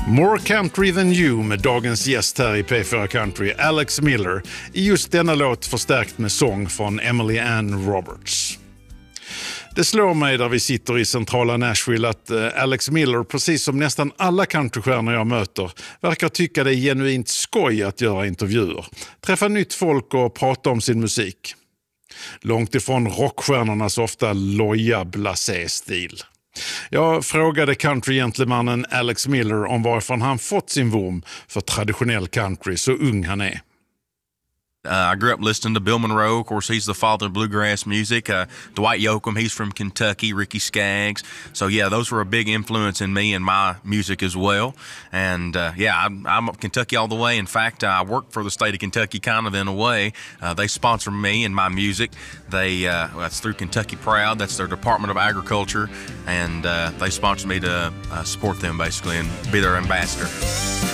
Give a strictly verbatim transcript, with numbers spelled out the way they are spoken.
More Country Than You med dagens gäst här i P fyra Country, Alex Miller, i just denna låt förstärkt med sång från Emily Ann Roberts. Det slår mig där vi sitter i centrala Nashville att Alex Miller, precis som nästan alla countrystjärnor jag möter, verkar tycka det är genuint skoj att göra intervjuer, träffa nytt folk och prata om sin musik. Långt ifrån rockstjärnornas ofta loja blasé-stil. Jag frågade countrygentlemannen Alex Miller om varifrån han fått sin vurm för traditionell country så ung han är. Uh, I grew up listening to Bill Monroe. Of course, he's the father of bluegrass music. Uh, Dwight Yoakam, he's from Kentucky. Ricky Skaggs. So, yeah, those were a big influence in me and my music as well. And, uh, yeah, I'm, I'm up Kentucky all the way. In fact, I work for the state of Kentucky kind of in a way. Uh, they sponsor me and my music. They uh, that's through Kentucky Proud. That's their Department of Agriculture. And uh, they sponsor me to uh, support them, basically, and be their ambassador.